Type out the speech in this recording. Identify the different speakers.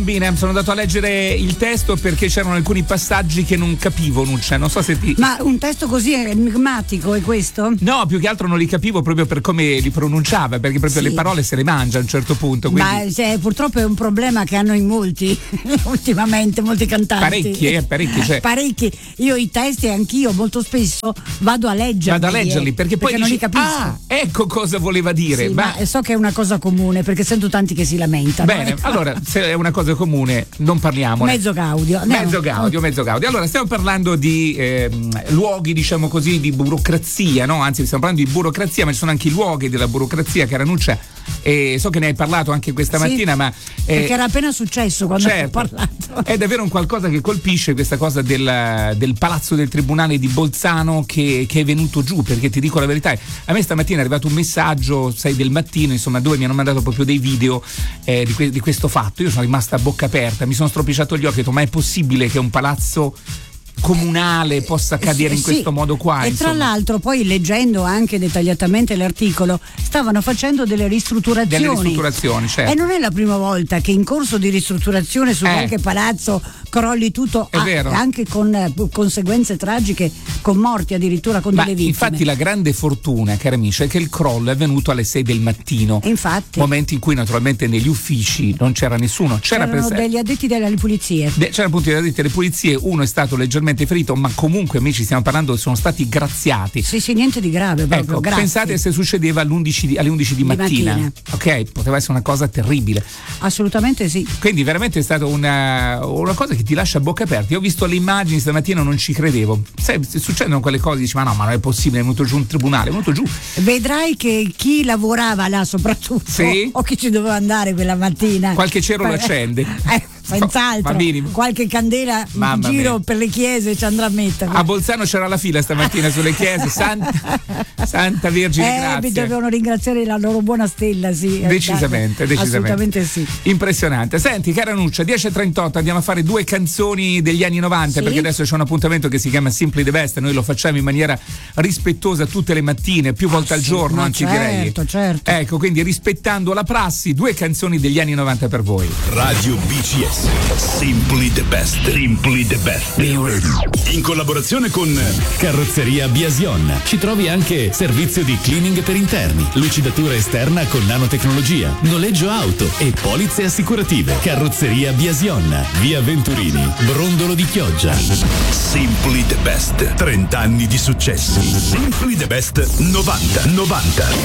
Speaker 1: Bene, sono andato a leggere il testo perché c'erano alcuni passaggi che non capivo, Nuccia, non so se ti...
Speaker 2: Ma un testo così enigmatico è questo?
Speaker 1: No, più che altro non li capivo proprio per come li pronunciava, perché proprio le parole se le mangia a un certo punto. Quindi...
Speaker 2: Ma purtroppo è un problema che hanno in molti ultimamente, molti cantanti.
Speaker 1: Parecchi. Cioè...
Speaker 2: Parecchi. Io i testi anch'io molto spesso vado a leggerli.
Speaker 1: Perché poi
Speaker 2: non
Speaker 1: dici,
Speaker 2: li capisco.
Speaker 1: Ah, ecco cosa voleva dire.
Speaker 2: Sì, ma so che è una cosa comune perché sento tanti che si lamentano.
Speaker 1: Bene, allora se è una cosa comune non parliamone.
Speaker 2: Mezzo gaudio.
Speaker 1: Allora stiamo parlando di luoghi, diciamo così, di burocrazia, no? Anzi, stiamo parlando di burocrazia, ma ci sono anche i luoghi della burocrazia, cara Nuccia, e so che ne hai parlato anche questa mattina, ma
Speaker 2: perché era appena successo quando ho parlato.
Speaker 1: È davvero un qualcosa che colpisce, questa cosa del palazzo del tribunale di Bolzano che è venuto giù, perché ti dico la verità, a me stamattina è arrivato un messaggio 6 del mattino, insomma, dove mi hanno mandato proprio dei video di questo fatto. Io sono rimasta a bocca aperta, mi sono stropicciato gli occhi e ho detto: ma è possibile che un palazzo comunale possa cadere in questo modo qua?
Speaker 2: E tra l'altro poi, leggendo anche dettagliatamente l'articolo, stavano facendo delle ristrutturazioni,
Speaker 1: certo.
Speaker 2: E non è la prima volta che in corso di ristrutturazione su qualche palazzo crolli tutto, anche con conseguenze tragiche, con morti addirittura, con delle vittime.
Speaker 1: Infatti la grande fortuna, cari amici, è che il crollo è avvenuto alle 6 del mattino.
Speaker 2: Infatti.
Speaker 1: Momenti in cui naturalmente negli uffici non c'era nessuno.
Speaker 2: C'erano degli addetti alle pulizie.
Speaker 1: C'erano appunto degli addetti alle pulizie, uno è stato leggermente ferito, ma comunque, amici, stiamo parlando, sono stati graziati.
Speaker 2: Sì, niente di grave, proprio.
Speaker 1: Ecco, pensate se succedeva alle 11 di mattina. Ok, poteva essere una cosa terribile.
Speaker 2: Assolutamente sì.
Speaker 1: Quindi veramente è stata una cosa che ti lascia a bocca aperta. Io ho visto le immagini stamattina, non ci credevo. Se succedono quelle cose, dici: ma non è possibile, è venuto giù un tribunale, è venuto giù.
Speaker 2: Vedrai che chi lavorava là soprattutto, o chi ci doveva andare quella mattina,
Speaker 1: qualche cero lo accende.
Speaker 2: Senz'altro, qualche candela in giro per le chiese ci andrà a mettere.
Speaker 1: A Bolzano c'era la fila stamattina sulle chiese. Santa Vergine, grazie.
Speaker 2: Mi dovevano ringraziare la loro buona stella, sì.
Speaker 1: Decisamente.
Speaker 2: Assolutamente sì.
Speaker 1: Impressionante. Senti, cara Nuccia, 10:38, andiamo a fare 2 canzoni degli anni 90, perché adesso c'è un appuntamento che si chiama Simply the Best. Noi lo facciamo in maniera rispettosa tutte le mattine, più volte al giorno, anzi direi.
Speaker 2: Certo.
Speaker 1: Ecco, quindi rispettando la prassi, 2 canzoni degli anni 90 per voi.
Speaker 3: Radio BCS. Simply the best. Simply the best. In collaborazione con Carrozzeria Biasion. Ci trovi anche servizio di cleaning per interni, lucidatura esterna con nanotecnologia, noleggio auto e polizze assicurative. Carrozzeria Biasion. Via Venturini, Brondolo di Chioggia. Simply the best. 30 anni di successi. Simply the best 90.